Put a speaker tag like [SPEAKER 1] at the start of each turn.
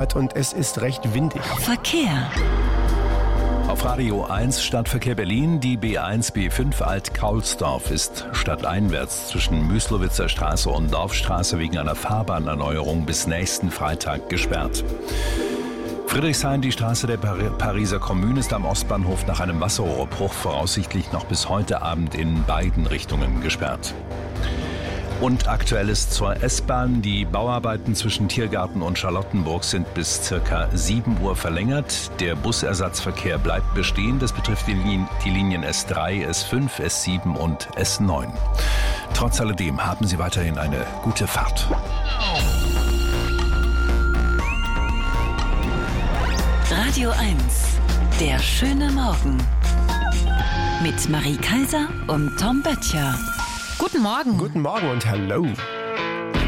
[SPEAKER 1] hat und es ist recht windig.
[SPEAKER 2] Verkehr.
[SPEAKER 3] Auf Radio 1 Stadtverkehr Berlin. Die B1 B5 Alt-Kaulsdorf ist stadteinwärts zwischen Müslowitzer Straße und Dorfstraße wegen einer Fahrbahnerneuerung bis nächsten Freitag gesperrt. Friedrichshain, die Straße der Pariser Kommune, ist am Ostbahnhof nach einem Wasserrohrbruch voraussichtlich noch bis heute Abend in beiden Richtungen gesperrt. Und Aktuelles zur S-Bahn. Die Bauarbeiten zwischen Tiergarten und Charlottenburg sind bis ca. 7 Uhr verlängert. Der Busersatzverkehr bleibt bestehen. Das betrifft die Linien S3, S5, S7 und S9. Trotz alledem haben Sie weiterhin eine gute Fahrt.
[SPEAKER 2] Radio 1, der schöne Morgen. Mit Marie Kaiser und Tom Böttcher.
[SPEAKER 4] Guten Morgen.
[SPEAKER 1] Guten Morgen und hallo.